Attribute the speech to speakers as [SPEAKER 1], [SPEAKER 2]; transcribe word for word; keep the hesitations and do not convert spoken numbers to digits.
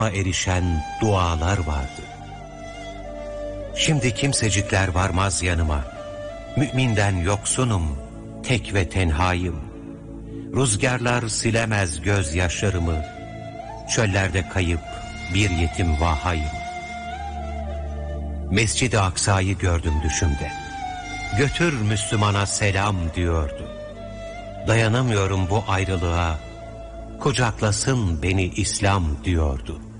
[SPEAKER 1] erişen dualar vardı. Şimdi kimsecikler varmaz yanıma. Müminden yoksunum, tek ve tenhayım. Rüzgarlar silemez gözyaşlarımı. Çöllerde kayıp bir yetim vahayım. Mescid-i Aksa'yı gördüm düşümde. Götür Müslümana selam diyordu. Dayanamıyorum bu ayrılığa. Kucaklasın beni İslam diyordu.